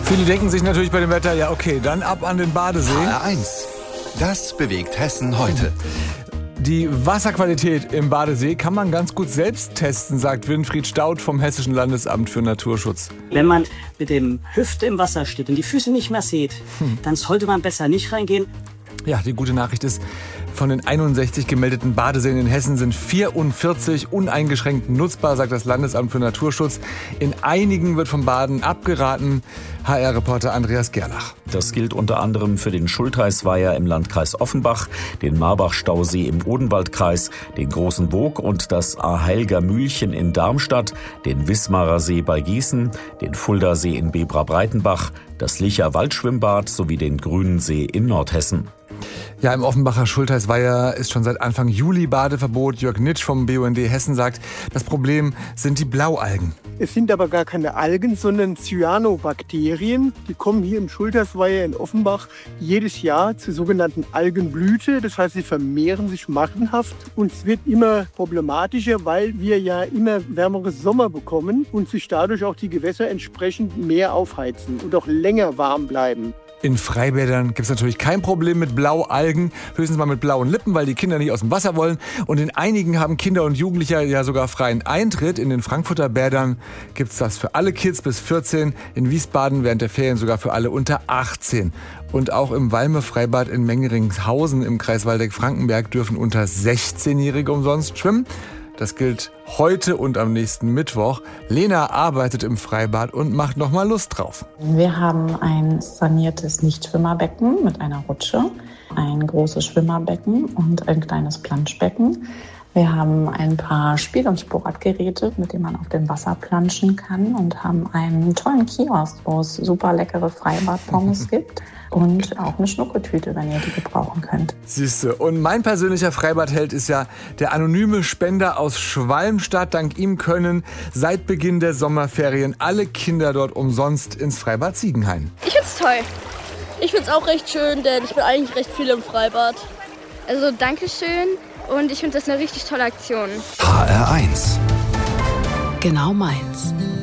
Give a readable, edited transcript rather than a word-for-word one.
Viele denken sich natürlich bei dem Wetter, ja okay, dann ab an den Badesee. HR1, das bewegt Hessen heute. Die Wasserqualität im Badesee kann man ganz gut selbst testen, sagt Winfried Staudt vom Hessischen Landesamt für Naturschutz. Wenn man mit dem Hüfte im Wasser steht und die Füße nicht mehr sieht, dann sollte man besser nicht reingehen. Ja, die gute Nachricht ist, von den 61 gemeldeten Badeseen in Hessen sind 44 uneingeschränkt nutzbar, sagt das Landesamt für Naturschutz. In einigen wird vom Baden abgeraten. HR-Reporter Andreas Gerlach. Das gilt unter anderem für den Schultheißweiher im Landkreis Offenbach, den Marbach-Stausee im Odenwaldkreis, den Großen Woog und das Aheilger Mühlchen in Darmstadt, den Wismarer See bei Gießen, den Fulda See in Bebra-Breitenbach, das Licher Waldschwimmbad sowie den Grünen See in Nordhessen. Ja, im Offenbacher Schultheißweiher ist schon seit Anfang Juli Badeverbot. Jörg Nitsch vom BUND Hessen sagt, das Problem sind die Blaualgen. Es sind aber gar keine Algen, sondern Cyanobakterien. Die kommen hier im Schultheißweiher in Offenbach jedes Jahr zur sogenannten Algenblüte. Das heißt, sie vermehren sich massenhaft und es wird immer problematischer, weil wir ja immer wärmere Sommer bekommen und sich dadurch auch die Gewässer entsprechend mehr aufheizen und auch länger warm bleiben. In Freibädern gibt es natürlich kein Problem mit Blaualgen, höchstens mal mit blauen Lippen, weil die Kinder nicht aus dem Wasser wollen. Und in einigen haben Kinder und Jugendliche ja sogar freien Eintritt. In den Frankfurter Bädern gibt es das für alle Kids bis 14, in Wiesbaden während der Ferien sogar für alle unter 18. Und auch im Valme-Freibad in Mengeringshausen im Kreis Waldeck-Frankenberg dürfen unter 16-Jährige umsonst schwimmen. Das gilt heute und am nächsten Mittwoch. Lena arbeitet im Freibad und macht noch mal Lust drauf. Wir haben ein saniertes Nichtschwimmerbecken mit einer Rutsche, ein großes Schwimmerbecken und ein kleines Planschbecken. Wir haben ein paar Spiel- und Sportgeräte, mit denen man auf dem Wasser planschen kann und haben einen tollen Kiosk, wo es super leckere Freibad-Pommes gibt. Und auch eine Schnuckeltüte, wenn ihr die gebrauchen könnt. Siehste, und mein persönlicher Freibadheld ist ja der anonyme Spender aus Schwalmstadt. Dank ihm können seit Beginn der Sommerferien alle Kinder dort umsonst ins Freibad Ziegenhain. Ich find's toll. Ich find's auch recht schön, denn ich bin eigentlich recht viel im Freibad. Also Dankeschön und ich finde das eine richtig tolle Aktion. HR1. Genau meins.